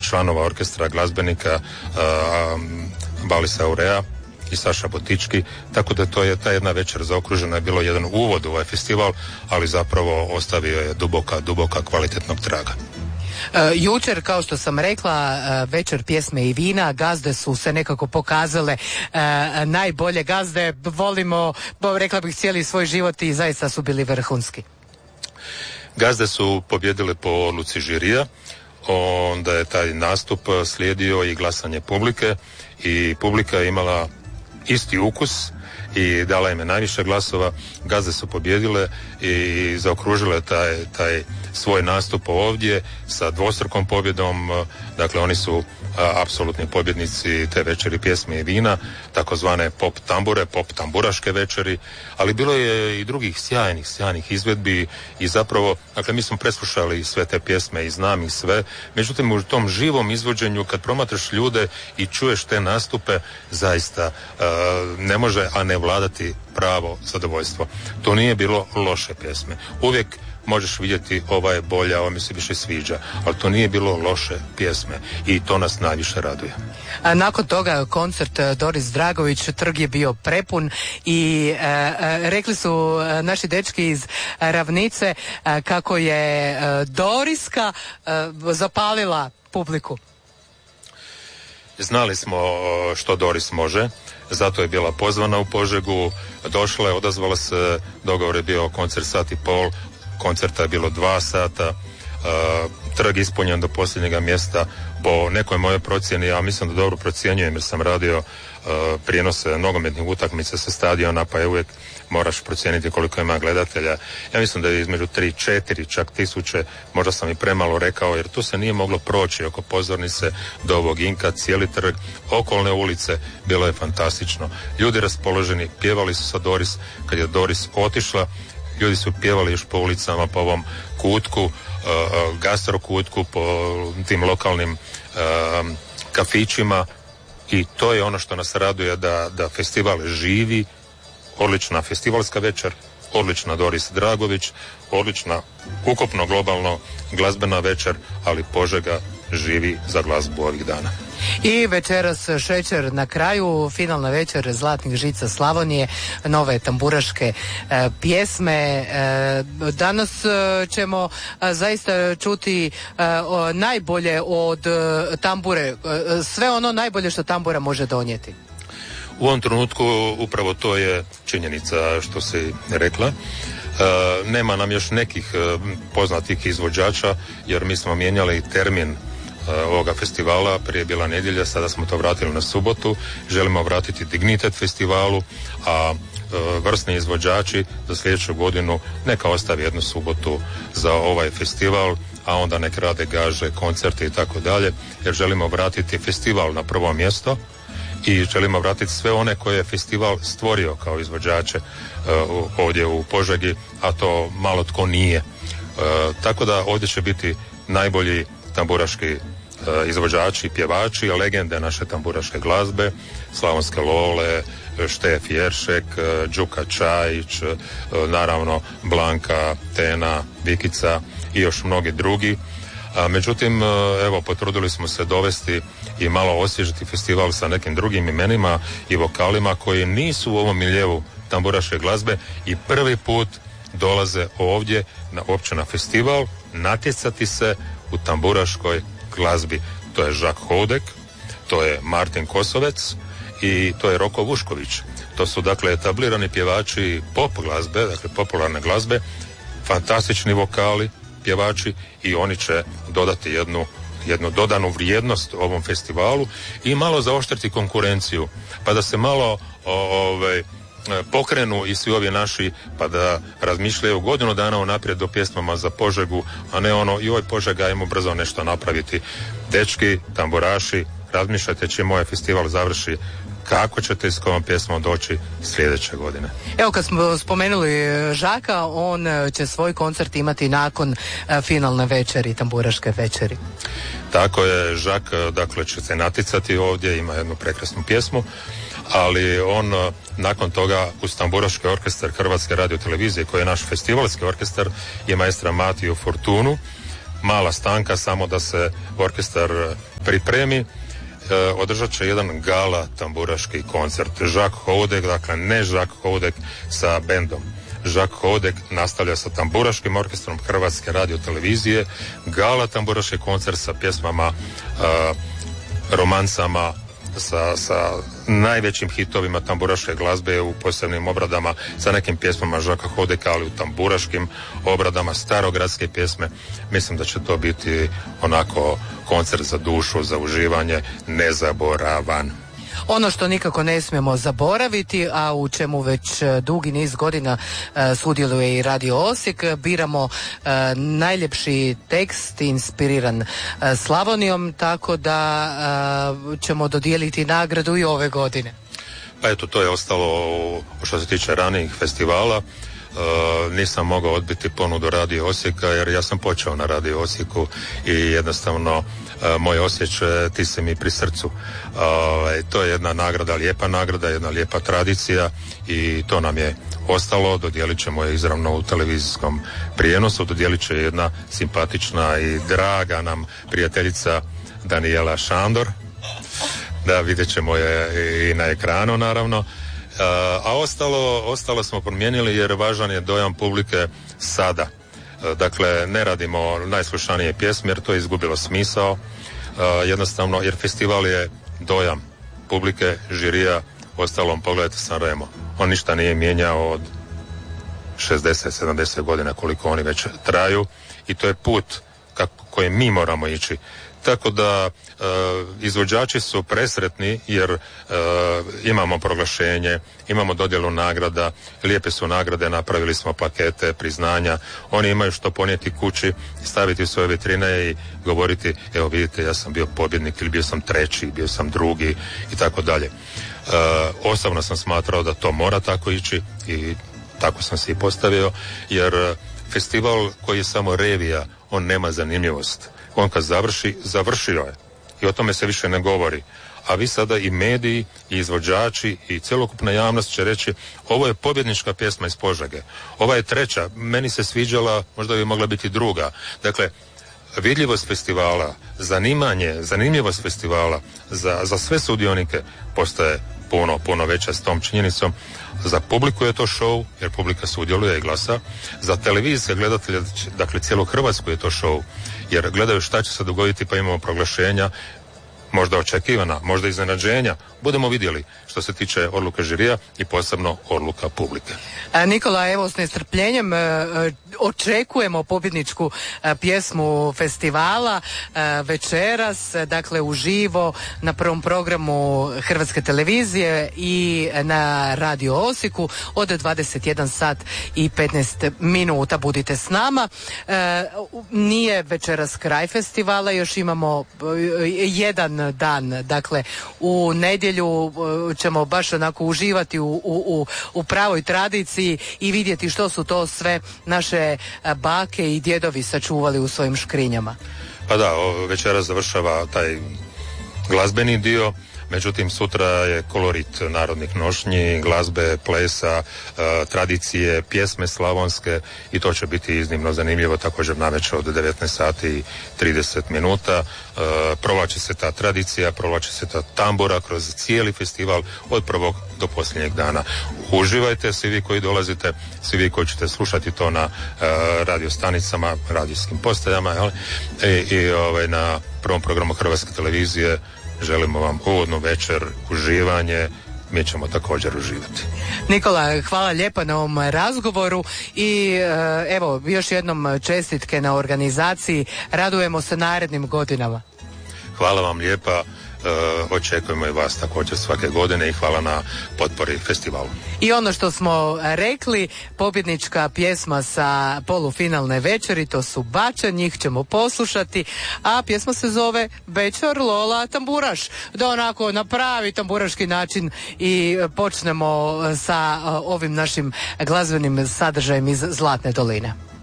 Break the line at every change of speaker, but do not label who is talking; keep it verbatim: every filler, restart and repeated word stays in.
članova orkestra glazbenika Balisa Aurea i Saša Botički, tako da to je ta jedna večer zaokružena je bilo jedan uvod u ovaj festival, ali zapravo ostavio je duboka, duboka kvalitetnog traga.
Uh, jučer, kao što sam rekla, uh, večer pjesme i vina, gazde su se nekako pokazale uh, najbolje gazde, volimo, rekla bih, cijeli svoj život i zaista su bili vrhunski.
Gazde su pobjedile po odluci žirija, onda je taj nastup slijedio i glasanje publike i publika je imala isti ukus i dala im je najviše glasova. Gazde su pobjedile i zaokružile taj, taj svoj nastup ovdje sa dvostrukom pobjedom. Dakle, oni su a, apsolutni pobjednici te večeri pjesme i vina, takozvane pop tambure, pop tamburaške večeri, ali bilo je i drugih sjajnih, sjajnih izvedbi i zapravo, dakle, mi smo preslušali sve te pjesme i znam ih sve, međutim u tom živom izvođenju kad promatraš ljude i čuješ te nastupe, zaista a, ne može, a ne vladati pravo zadovoljstvo. To nije bilo loše pjesme. Uvijek možeš vidjeti ova je bolja, ova mi se više sviđa, ali to nije bilo loše pjesme i to nas najviše raduje.
A nakon toga koncert Doris Dragović, trg je bio prepun i e, e, rekli su naši dečki iz Ravnice e, kako je e, Doriska e, zapalila publiku.
Znali smo što Doris može, zato je bila pozvana u Požegu, došla je, odazvala se, dogovor je bio koncert sat i pol, koncerta je bilo dva sata, uh, trg ispunjen do posljednjega mjesta. Po nekoj mojoj procjeni, ja mislim da dobro procjenjujem jer sam radio uh, prijenose nogometnih utakmica sa stadiona, pa je uvijek moraš procijeniti koliko ima gledatelja. Ja mislim da je između tri, četiri, čak tisuće, možda sam i premalo rekao, jer tu se nije moglo proći oko pozornice do ovog Inka, cijeli trg, okolne ulice, bilo je fantastično. Ljudi raspoloženi, pjevali su sa Doris, kad je Doris otišla, ljudi su pjevali još po ulicama, po ovom kutku, uh, gastro kutku, po tim lokalnim uh, kafićima i to je ono što nas raduje da, da festival živi, odlična festivalska večer, odlična Doris Dragović, odlična ukupno globalno glazbena večer, ali Požega živi za glazbu ovih dana.
I večeras šećer na kraju, finalna večer Zlatnih žica Slavonije, nove tamburaške e, pjesme. E, danas e, ćemo e, zaista čuti e, o, najbolje od e, tambure, e, sve ono najbolje što tambura može donijeti.
U ovom trenutku upravo to je činjenica što si rekla. E, nema nam još nekih e, poznatih izvođača, jer mi smo mijenjali termin ovoga festivala, prije bila nedjelja, sada smo to vratili na subotu, želimo vratiti dignitet festivalu, a e, vrsni izvođači za sljedeću godinu neka ostavi jednu subotu za ovaj festival, a onda nek rade gaže, koncerte i tako dalje, jer želimo vratiti festival na prvo mjesto i želimo vratiti sve one koje je festival stvorio kao izvođače e, ovdje u Požegi, a to malo tko nije. E, tako da ovdje će biti najbolji tamburaški uh, izvođači, pjevači, legende naše tamburaške glazbe, Slavonske Lole, Štef Jeršek, uh, Đuka Čajić, uh, naravno Blanka, Tena, Vikica i još mnogi drugi. A, međutim, uh, evo, potrudili smo se dovesti i malo osvježiti festival sa nekim drugim imenima i vokalima koji nisu u ovom miljevu tamburaške glazbe i prvi put dolaze ovdje na, uopće na festival natjecati se u tamburaškoj glazbi. To je Žak Houdek, to je Martin Kosovec i to je Roko Vušković. To su dakle etablirani pjevači pop glazbe, dakle popularne glazbe, fantastični vokali, pjevači i oni će dodati jednu, jednu dodanu vrijednost ovom festivalu i malo zaoštriti konkurenciju, pa da se malo o, ovaj, pokrenu i svi ovi naši, pa da razmišljaju godinu dana unaprijed o pjesmama za Požegu, a ne ono, joj Požega, ajmo brzo nešto napraviti. Dečki, tamburaši, razmišljajte čim ovaj festival završi, kako ćete s kojom pjesmom doći sljedeće godine.
Evo, kad smo spomenuli Žaka, on će svoj koncert imati nakon finalne večeri, tamburaške večeri.
Tako je, Žak, dakle, će se naticati ovdje, ima jednu prekrasnu pjesmu, ali on nakon toga uz tamburaški orkestar Hrvatske radiotelevizije, koji je naš festivalski orkestar, je maestra Matiju Fortunu, mala stanka samo da se orkestar pripremi. Održat će jedan gala tamburaški koncert. Žak Houdek, dakle ne Žak Houdek sa bendom. Žak Houdek nastavlja sa tamburaškim orkestrom Hrvatske radiotelevizije, gala tamburaški koncert sa pjesmama, uh, romancama, sa, sa najvećim hitovima tamburaške glazbe u posebnim obradama, sa nekim pjesmama Žaka Houdeka, ali u tamburaškim obradama, starogradske pjesme. Mislim da će to biti onako koncert za dušu, za uživanje, nezaboravan.
Ono što nikako ne smijemo zaboraviti, a u čemu već dugi niz godina e, sudjeluje i Radio Osijek, biramo e, najljepši tekst inspiriran e, Slavonijom, tako da e, ćemo dodijeliti nagradu i ove godine.
Pa eto, to je ostalo što se tiče ranijih festivala. Uh, nisam mogao odbiti ponudu Radio Osijeka jer ja sam počeo na Radio Osijeku i jednostavno uh, moj osjećaj ti se mi pri srcu. Uh, to je jedna nagrada, lijepa nagrada, jedna lijepa tradicija i to nam je ostalo. Dodijelit ćemo je izravno u televizijskom prijenosu, dodijelit će jedna simpatična i draga nam prijateljica Danijela Šandor. Da, vidjet ćemo je i na ekranu naravno. Uh, a ostalo, ostalo smo promijenili jer važan je dojam publike sada. Uh, dakle, ne radimo najslušanije pjesme jer to je izgubilo smisao. Uh, jednostavno, jer festival je dojam publike, žirija. Ostalom, pogledajte San Remo. On ništa nije mijenjao od šezdeset sedamdeset godina koliko oni već traju i to je put kako, koji mi moramo ići. Tako da e, izvođači su presretni jer e, imamo proglašenje, imamo dodjelu nagrada, lijepe su nagrade, napravili smo plakete, priznanja, oni imaju što ponijeti kući, staviti svoje vitrine i govoriti, evo vidite, ja sam bio pobjednik ili bio sam treći, bio sam drugi i tako dalje. Osobno sam smatrao da to mora tako ići i tako sam se i postavio, jer festival koji je samo revija, on nema zanimljivost. On kad završi, završio je. I o tome se više ne govori. A vi sada i mediji, i izvođači, i cjelokupna javnost će reći ovo je pobjednička pjesma iz Požege. Ova je treća. Meni se sviđala, možda bi mogla biti druga. Dakle, vidljivost festivala, zanimanje, zanimljivost festivala za, za sve sudionike postaje puno, puno veća s tom činjenicom. Za publiku je to show, jer publika sudjeluje i glasa. Za televizijske gledatelje, dakle cijelu Hrvatsku je to show, jer gledaju šta će se dogoditi, pa imamo proglašenja, možda očekivana, možda iznenađenja. Budemo vidjeli što se tiče odluke žirija i posebno odluka publike.
Nikola, evo s nestrpljenjem očekujemo pobjedničku pjesmu festivala večeras, dakle uživo na prvom programu Hrvatske televizije i na Radio Osijeku od dvadeset jedan sat i petnaest minuta. Budite s nama. Nije večeras kraj festivala, još imamo jedan dan, dakle u nedjelju ćemo baš onako uživati u, u, u, u pravoj tradiciji i vidjeti što su to sve naše bake i djedovi sačuvali u svojim škrinjama.
Pa da, večeras završava taj glazbeni dio, međutim sutra je kolorit narodnih nošnji, glazbe, plesa, e, tradicije, pjesme slavonske i to će biti iznimno zanimljivo također navečer od devetnaest sati i trideset minuta. E, provlači se ta tradicija, provlači se ta tambura kroz cijeli festival od prvog do posljednjeg dana. Uživajte svi vi koji dolazite, svi vi koji ćete slušati to na e, radio stanicama, radijskim postajama, jel? I, i ovaj, na prvom programu Hrvatske televizije. Želimo vam uvodnu večer, uživanje, mi ćemo također uživati.
Nikola, hvala lijepa na ovom razgovoru i evo, još jednom čestitke na organizaciji, radujemo se narednim godinama.
Hvala vam lijepa. Uh, očekujemo i vas također svake godine i hvala na potpori festivalu.
I ono što smo rekli, pobjednička pjesma sa polufinalne večeri, to su Bača, njih ćemo poslušati, a pjesma se zove Večer Lola Tamburaš. Da onako na pravi tamburaški način i počnemo sa ovim našim glazbenim sadržajem iz Zlatne doline.